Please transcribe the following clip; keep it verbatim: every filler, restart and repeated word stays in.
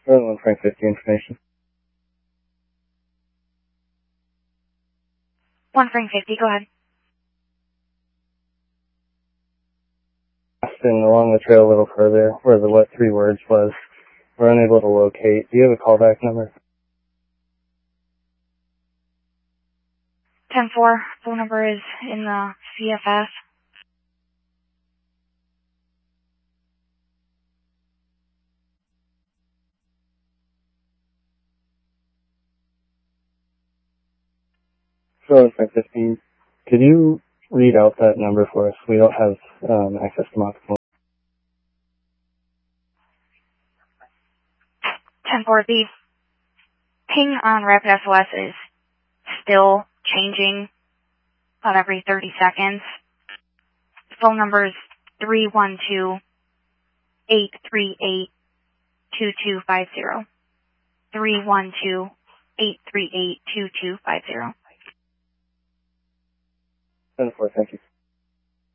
one Frank fifty information. one Frank fifty, go ahead. And along the trail a little further, where the what three words was, we're unable to locate. Do you have a callback number? ten four, phone number is in the C F S. So, Frank fifteen, could you read out that number for us? We don't have um, access to my phone. ten four, the ping on Rapid S O S is still changing about every thirty seconds. The phone number is three one two, eight three eight, two two five zero. three one two, eight three eight, two two five zero. ten four, thank you.